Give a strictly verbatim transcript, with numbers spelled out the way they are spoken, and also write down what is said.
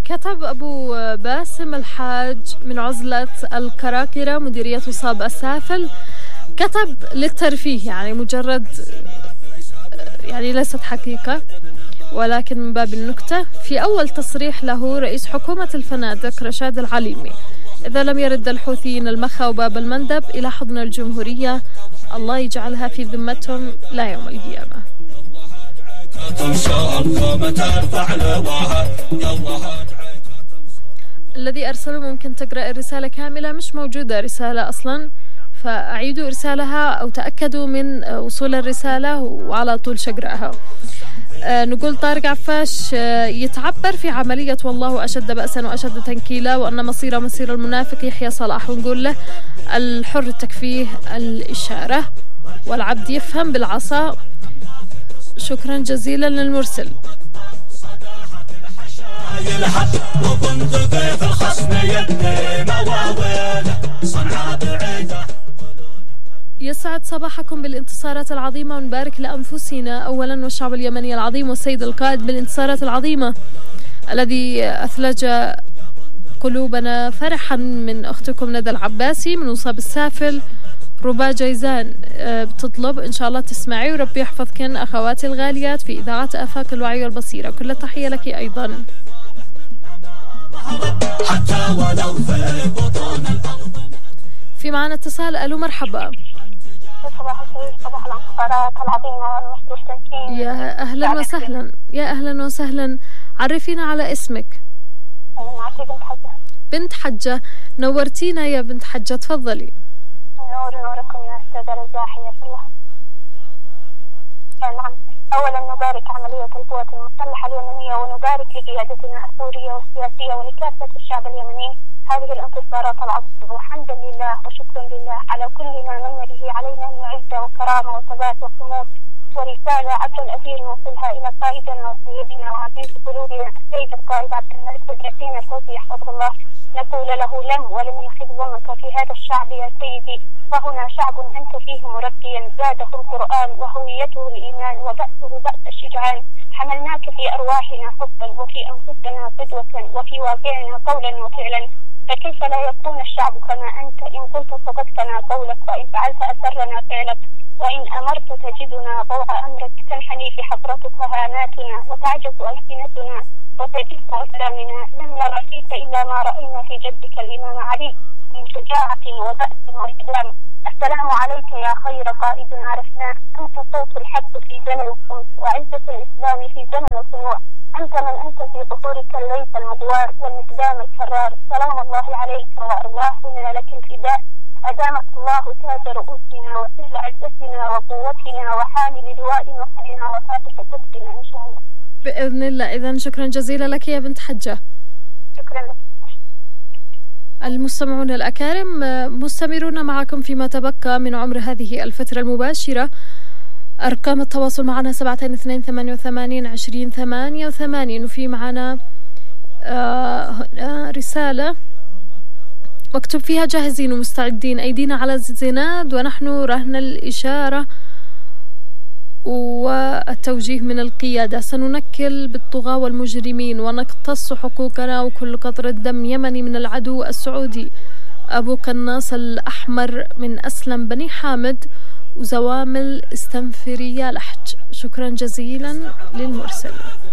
كتب أبو باسم الحاج من عزلة الكراكرة مديرية وصاب السافل، كتب للترفيه، يعني مجرد يعني ليست حقيقة ولكن من باب النكتة. في أول تصريح له رئيس حكومة الفنادق رشاد العليمي: إذا لم يرد الحوثيين المخا وباب المندب إلى حضن الجمهورية الله يجعلها في ذمتهم لا يوم القيامة. الذي أرسله ممكن تقرأ الرسالة كاملة، مش موجودة رسالة أصلا، فأعيدوا إرسالها أو تأكدوا من وصول الرسالة وعلى طول شقرأها. أه نقول طارق عفاش أه يتعبر في عملية والله أشد بأسا وأشد تنكيلا، وأن مصير مصير المنافق يحيى صلاح، ونقول له الحر تكفيه الإشارة والعبد يفهم بالعصا. شكرا جزيلا للمرسل. يسعد صباحكم بالانتصارات العظيمة، ونبارك لأنفسنا أولا والشعب اليمني العظيم والسيد القائد بالانتصارات العظيمة الذي أثلج قلوبنا فرحا من أختكم ندى العباسي من وصاب السافل. ربا جيزان بتطلب إن شاء الله تسمعي وربي يحفظكن أخواتي الغاليات في إذاعة آفاق الوعي والبصيرة، كل تحية لك أيضا. في معنا اتصال. ألو مرحبا. صباح الخير، صباح الانتصارات العظيمة والمستمتعين. يا أهلا وسهلا، يا أهلا وسهلا. عرفينا على اسمك. معك بنت حجة. بنت حجة، نورتينا يا بنت حجة، تفضلي. نور نوركم يا أستاذة رزاح، حياك الله. نعم، أولا نبارك عملية القوات المسلحة اليمنية، ونبارك لقيادتنا الثورية والسياسية ولكافة الشعب اليمني هذه الانتصارات العظيمة، وحمدا لله وشكرا لله على كل ما من به علينا من عزة وكرامة وثبات وصمود. ورسالة عبر الأثير نوصلها إلى قائدنا وسيدنا وعزيز قلوبنا السيد القائد عبد الملك بن ياسين الحوثي يحفظه الله، نقول له لم ولم يخب ظنك في هذا الشعب يا سيدي، وهنا شعب أنت فيه مربيا زاده القرآن وهويته الإيمان وبأسه بأس الشجعان. حملناك في أرواحنا حبا وفي أنفسنا قدوة وفي واقعنا قولا وفعلا، فكيف لا يكون الشعب كما أنت؟ إن قلت صدقتنا قولك، وإن فعلت أسرنا فعلك، وإن أمرت تجدنا ضوء أمرك، تنحني في حضرتك هاماتنا وتعجز ألسنتنا وتجف أسلامنا. لم نرى فيك إلا ما رأينا في جدك الإمام علي من شجاعة وبأس وإقدام. السلام عليك يا خير قائد عرفناه، أنت صوت الحق في زمن الصمت وعزة الإسلام في زمن الصنوع، أنت من أنت في ظهورك الليث المدوار والمقدام الكرار. سلام الله عليك وأرواحنا لك الفداء، أدامك الله تاج رؤوسنا وسل عزتنا وقوتنا وحامل لواء نصرنا وفاتح قدسنا إن شاء الله بإذن الله. إذن شكرا جزيلا لك يا بنت حجة. شكرا لك. المستمعون الأكارم، مستمرون معكم فيما تبقى من عمر هذه الفترة المباشرة. أرقام التواصل معنا سبعة اثنين ثمانية وثمانين عشرين ثمانية وثمانين، وفي معنا آه رسالة مكتوب فيها جاهزين ومستعدين، أيدينا على الزناد ونحن رهن الإشارة والتوجيه من القيادة، سننكل بالطغاة والمجرمين ونقتص حقوقنا، وكل قطرة دم يمني من العدو السعودي. أبو قناص الأحمر من أسلم بني حامد وزوامل استنفرية لحج. شكرا جزيلا للمرسل.